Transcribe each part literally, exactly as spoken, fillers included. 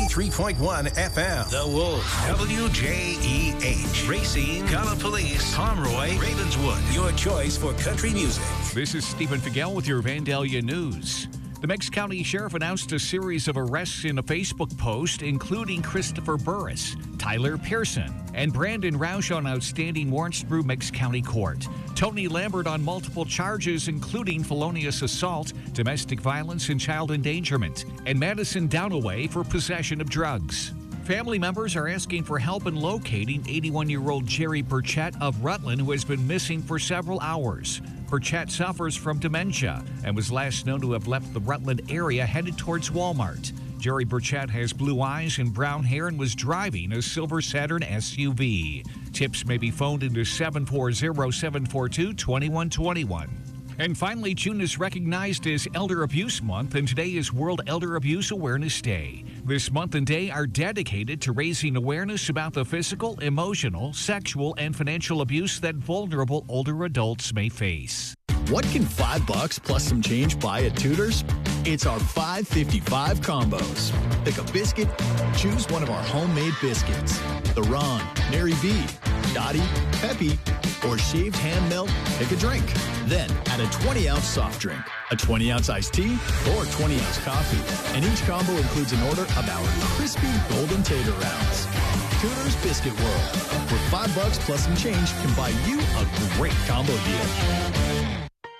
ninety-three point one F M. The Wolf. W J E H. Racine, Gallipolis, Pomeroy, Ravenswood. Your choice for country music. This is Stephen Figel with your Vandalia News. The Meigs County Sheriff announced a series of arrests in a Facebook post, including Christopher Burris, Tyler Pearson, and Brandon Roush on outstanding warrants through Meigs County Court. Tony Lambert on multiple charges, including felonious assault, domestic violence, and child endangerment, and Madison Downaway for possession of drugs. Family members are asking for help in locating eighty-one-year-old Jerry Burchett of Rutland, who has been missing for several hours. Burchett suffers from dementia and was last known to have left the Rutland area headed towards Walmart. Jerry Burchett has blue eyes and brown hair and was driving a silver Saturn S U V. Tips may be phoned into seven four zero, seven four two, two one two one. And finally, June is recognized as Elder Abuse Month, and today is World Elder Abuse Awareness Day. This month and day are dedicated to raising awareness about the physical, emotional, sexual, and financial abuse that vulnerable older adults may face. What can five bucks plus some change buy at Tudor's? It's our five fifty-five combos. Pick a biscuit, choose one of our homemade biscuits. The Ron, Mary V, Dottie, Peppy, or shaved hand melt, pick a drink. Then add a twenty ounce soft drink, a twenty ounce iced tea, or twenty ounce coffee. And each combo includes an order of our crispy golden tater rounds. Tudor's Biscuit World, where five bucks plus some change can buy you a great combo deal.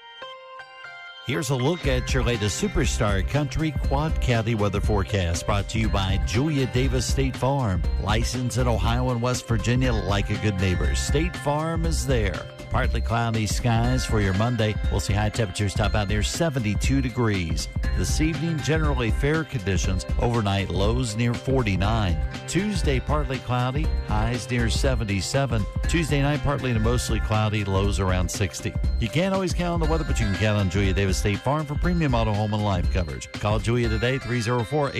Here's a look at your latest Superstar Country Quad County weather forecast, brought to you by Julia Davis State Farm. Licensed in Ohio and West Virginia like a good neighbor. State Farm is there. Partly cloudy skies for your Monday. We'll see high temperatures top out near seventy-two degrees. This evening, generally fair conditions. Overnight lows near forty-nine. Tuesday, partly cloudy. Highs near seventy-seven. Tuesday night, partly to mostly cloudy. Lows around sixty. You can't always count on the weather, but you can count on Julia Davis State Farm for premium auto, home, and life coverage. Call Julia today, three oh four,